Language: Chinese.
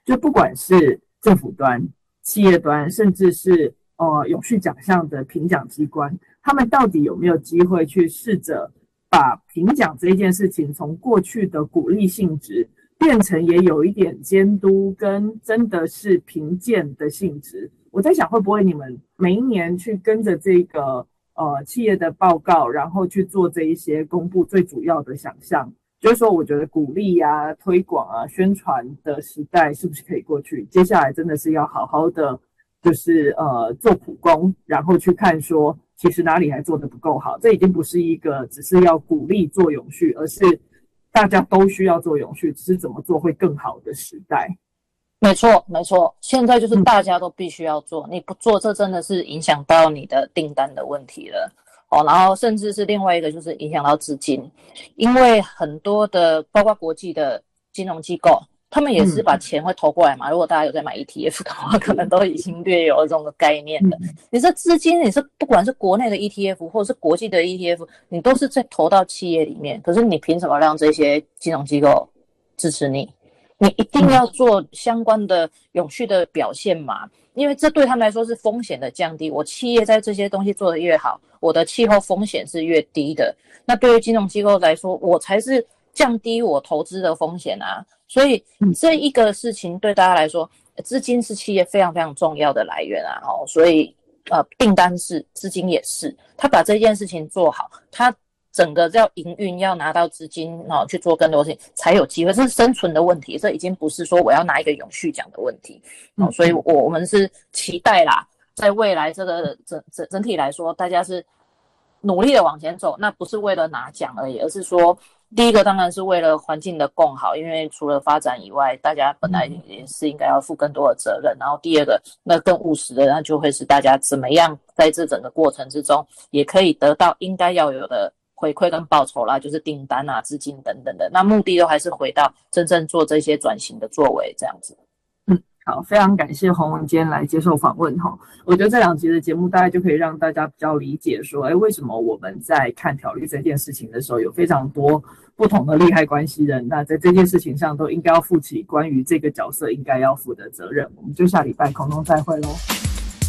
就不管是政府端、企业端，甚至是永续奖项的评奖机关，他们到底有没有机会去试着把评奖这一件事情从过去的鼓励性质变成也有一点监督跟真的是评鉴的性质。我在想会不会你们每一年去跟着这个企业的报告，然后去做这一些公布，最主要的想象就是说，我觉得鼓励啊、推广啊、宣传的时代是不是可以过去？接下来真的是要好好的，就是做苦工，然后去看说，其实哪里还做得不够好。这已经不是一个只是要鼓励做永续，而是大家都需要做永续，只是怎么做会更好的时代。 没错，没错，现在就是大家都必须要做，你不做，这真的是影响到你的订单的问题了。然后甚至是另外一个就是影响到资金，因为很多的包括国际的金融机构，他们也是把钱会投过来嘛。如果大家有在买 ETF 的话，可能都已经略有这种概念了。你这资金，你是不管是国内的 ETF 或者是国际的 ETF， 你都是在投到企业里面，可是你凭什么让这些金融机构支持你？你一定要做相关的永续的表现嘛，因为这对他们来说是风险的降低。我企业在这些东西做得越好，我的气候风险是越低的。那对于金融机构来说，我才是降低我投资的风险啊。所以这一个事情对大家来说，资金是企业非常非常重要的来源啊。所以订单是，资金也是。他把这件事情做好，他整个要营运，要拿到资金去做更多事情才有机会，这是生存的问题，这已经不是说我要拿一个永续奖的问题。所以我们是期待啦，在未来这个整体来说，大家是努力的往前走，那不是为了拿奖而已，而是说第一个当然是为了环境的更好，因为除了发展以外，大家本来也是应该要负更多的责任。然后第二个，那更务实的，那就会是大家怎么样在这整个过程之中也可以得到应该要有的回馈跟报酬啦，就是订单啊、资金等等的。那目的都还是回到真正做这些转型的作为这样子。 好，非常感谢洪文今天来接受访问哈。我觉得这2集的节目大概就可以让大家比较理解说，为什么我们在看条例这件事情的时候，有非常多不同的利害关系人，那在这件事情上都应该要负起关于这个角色应该要负的责任。我们就下礼拜空中再会咯。